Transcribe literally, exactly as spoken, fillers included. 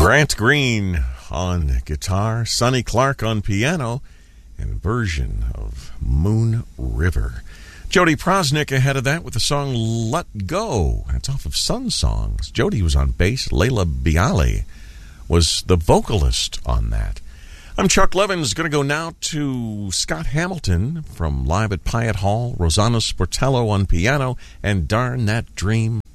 Grant Green on guitar, Sonny Clark on piano, and a version of Moon River. Jody Prosnick ahead of that with the song Let Go. That's off of Sun Songs. Jody was on bass. Layla Bialy was the vocalist on that. I'm Chuck Levins. Going to go now to Scott Hamilton from Live at Pyatt Hall, Rosanna Sportello on piano, and Darn That Dream